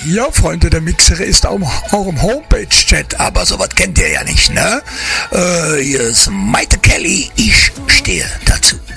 Ja, Freunde, der Mixer ist auch im Homepage-Chat, aber sowas kennt ihr ja nicht, ne? Hier ist Maite Kelly, ich stehe dazu.